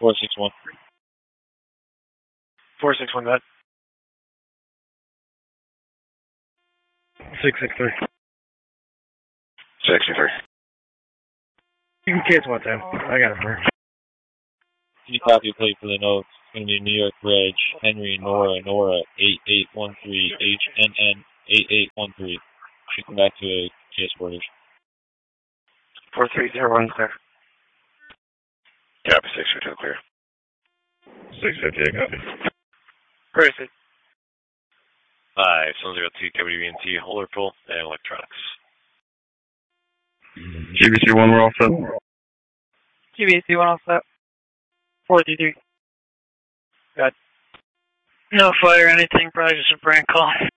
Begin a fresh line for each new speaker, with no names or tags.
461.
461, that. 663.
63.
You can kids one time. I got it for her.
Can you copy a plate for the notes? It's going to be New York Reg, Henry, Nora, 8813, HNN 8813. Should come back to a case quarters.
4301, clear.
Copy, 652, clear.
658, copy.
Where is it?
5702, WBNT, Holder Pool, and Electronics.
GBC1, we're all set.
GBC 1 all set. 433.
Got
No fire or anything, probably just a prank call.